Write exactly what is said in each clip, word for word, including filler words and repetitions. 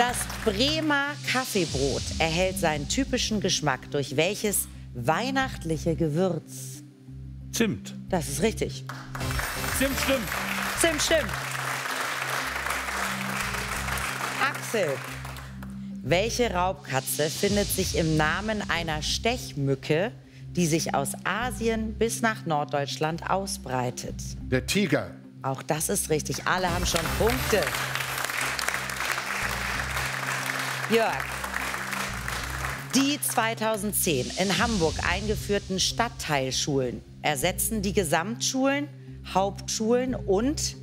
Das Bremer Kaffeebrot erhält seinen typischen Geschmack durch welches weihnachtliche Gewürz? Zimt. Das ist richtig. Zimt stimmt. Zimt stimmt. Axel, welche Raubkatze findet sich im Namen einer Stechmücke, die sich aus Asien bis nach Norddeutschland ausbreitet? Der Tiger. Auch das ist richtig. Alle haben schon Punkte. Jörg, die zweitausendzehn in Hamburg eingeführten Stadtteilschulen ersetzen die Gesamtschulen, Hauptschulen und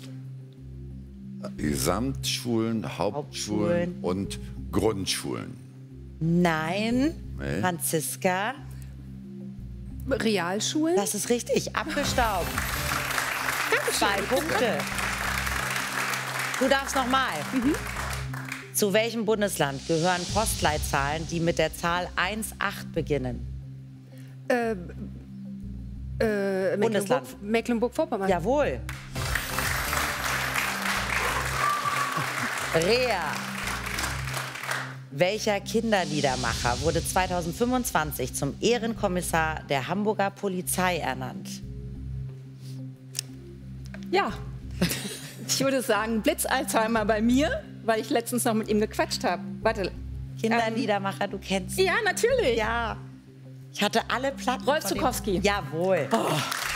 Gesamtschulen, Hauptschulen, Hauptschulen. und Grundschulen. Nein, Nee. Franziska, Realschulen? das ist richtig. Abgestaubt. Zwei Punkte. Du darfst noch mal. Mhm. Zu welchem Bundesland gehören Postleitzahlen, die mit der Zahl eins acht beginnen? Äh, äh, Bundesland. Mecklenburg- Mecklenburg-Vorpommern. Jawohl. Rea. Welcher Kinderliedermacher wurde zweitausendfünfundzwanzig zum Ehrenkommissar der Hamburger Polizei ernannt? Ja. Ich würde sagen, Blitz-Alzheimer bei mir, weil ich letztens noch mit ihm gequatscht habe. Warte. Kinderliedermacher, du kennst ihn. Ja, natürlich. Ja. Ich hatte alle Platten. Rolf von dem- Zuckowski. Jawohl. Oh.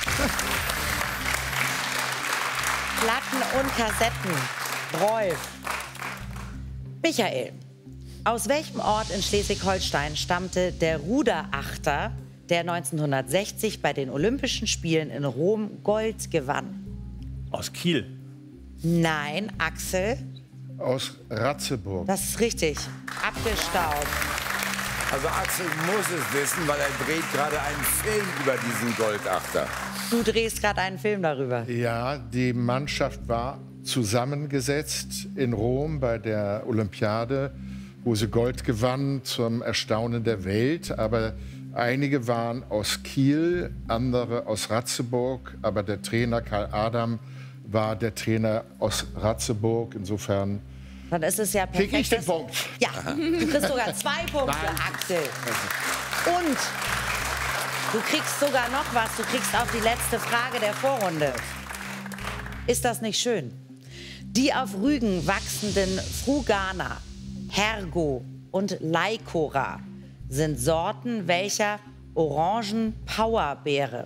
Platten und Kassetten. Rolf. Michael. Aus welchem Ort in Schleswig-Holstein stammte der Ruderachter, der neunzehnhundertsechzig bei den Olympischen Spielen in Rom Gold gewann? Aus Kiel. Nein, Axel. Aus Ratzeburg. Das ist richtig. Abgestaubt. Also Axel muss es wissen, weil er dreht gerade einen Film über diesen Goldachter. Du drehst gerade einen Film darüber. Ja, die Mannschaft war zusammengesetzt in Rom bei der Olympiade, wo sie Gold gewann, zum Erstaunen der Welt. Aber einige waren aus Kiel, andere aus Ratzeburg. Aber der Trainer Karl Adam war der Trainer aus Ratzeburg. Insofern Dann ist es ja perfekt. kriege ich den dass- Punkt. Ja, du kriegst sogar zwei Punkte, Axel. Und du kriegst sogar noch was. Du kriegst auch die letzte Frage der Vorrunde. Ist das nicht schön? Die auf Rügen wachsenden Frugana, Hergo und Lycora sind Sorten welcher Orangen-Powerbeere?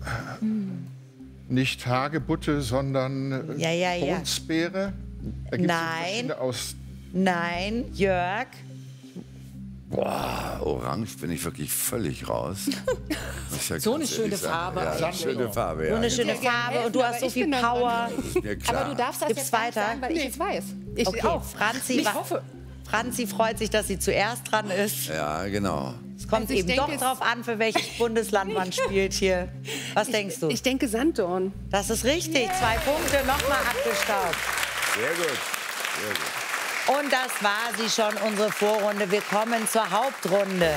Nicht Hagebutte, sondern Ja, ja, ja. Hundsbeere. Da gibt's Nein. verschiedene Aus Nein, Jörg. Boah, orange bin ich wirklich völlig raus. Muss ich ja So ganz eine schöne ehrlich sagen. Farbe. Ja, eine schöne Farbe, ja. So eine schöne genau. Farbe und du hast so ich viel bin da dran. Power. Das ist mir klar. Aber du darfst das Gibt's jetzt gar nicht weiter? sagen, weil ich es weiß. Ich Okay, auch. Franzi, Ich wa- hoffe. Franzi freut sich, dass sie zuerst dran ist. Ja, genau. Es kommt Also ich eben denke, doch es- drauf an, für welches Bundesland man spielt hier. Was denkst du? Ich denke Sanddorn. Das ist richtig. Zwei Punkte, nochmal abgestaubt. Sehr gut. Sehr gut. Und das war sie schon, unsere Vorrunde. Wir kommen zur Hauptrunde.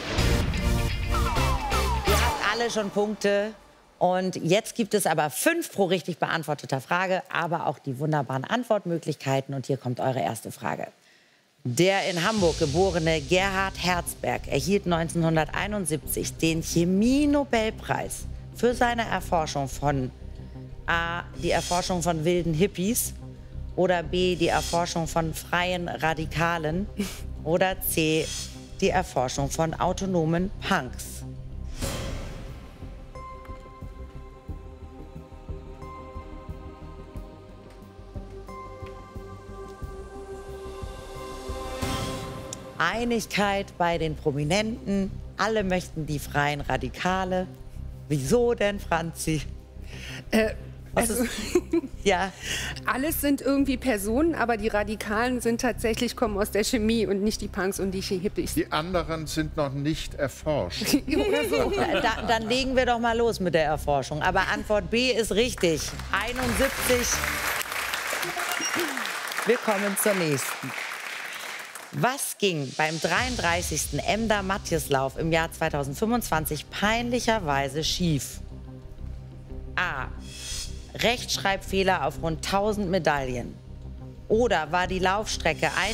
Ihr habt alle schon Punkte. Und jetzt gibt es aber fünf pro richtig beantworteter Frage, aber auch die wunderbaren Antwortmöglichkeiten. Und hier kommt eure erste Frage. Der in Hamburg geborene Gerhard Herzberg erhielt neunzehnhunderteinundsiebzig den Chemie-Nobelpreis für seine Erforschung von A. die Erforschung von wilden Hippies oder B. die Erforschung von freien Radikalen oder C. die Erforschung von autonomen Punks. Einigkeit bei den Prominenten. Alle möchten die freien Radikale. Wieso denn, Franzi? Äh, Was also, ist, ja, alles sind irgendwie Personen, aber die Radikalen sind tatsächlich, kommen aus der Chemie und nicht die Punks und die Hippies. Die anderen sind noch nicht erforscht. da, dann legen wir doch mal los mit der Erforschung. Aber Antwort B ist richtig. einundsiebzig. Wir kommen zur nächsten. Was ging beim dreiunddreißigsten Emder-Matjeslauf im Jahr zweitausendfünfundzwanzig peinlicherweise schief? A. Rechtschreibfehler auf rund tausend Medaillen. Oder war die Laufstrecke